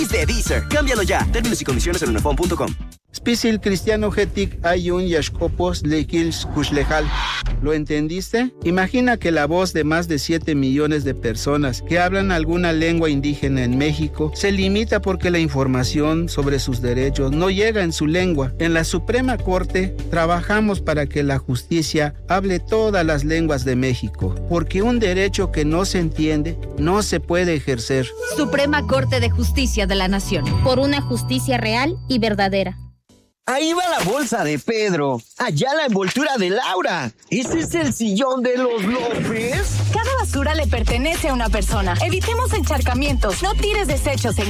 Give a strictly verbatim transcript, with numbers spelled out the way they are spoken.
de Deezer. Cámbialo ya. Términos y condiciones en unifón punto com. Spisil cristiano getic ayun yashkopos lekils kushlejal. ¿Lo entendiste? Imagina que la voz de más de siete millones de personas que hablan alguna lengua indígena en México se limita porque la información sobre sus derechos no llega en su lengua. En la Suprema Corte trabajamos para que la justicia hable todas las lenguas de México, porque un derecho que no se entiende no se puede ejercer. Suprema Corte de Justicia de la Nación. Por una justicia real y verdadera. Ahí va la bolsa de Pedro. Allá la envoltura de Laura. ¿Ese es el sillón de los López? Cada basura le pertenece a una persona. Evitemos encharcamientos. No tires desechos en